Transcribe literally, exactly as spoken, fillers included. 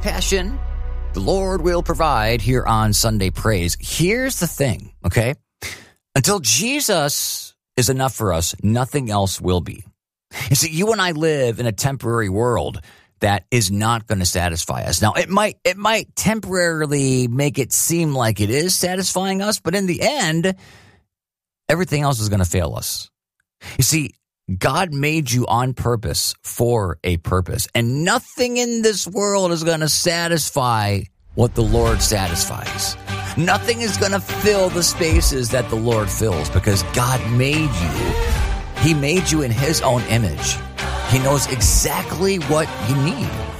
passion, the Lord will provide here on Sunday Praise. Here's the thing, okay? Until Jesus is enough for us, nothing else will be. You see, you and I live in a temporary world that is not going to satisfy us. Now, it might it might temporarily make it seem like it is satisfying us, but in the end, everything else is going to fail us. You see, God made you on purpose for a purpose, and nothing in this world is going to satisfy what the Lord satisfies. Nothing is going to fill the spaces that the Lord fills, because God made you. He made you in His own image. He knows exactly what you need.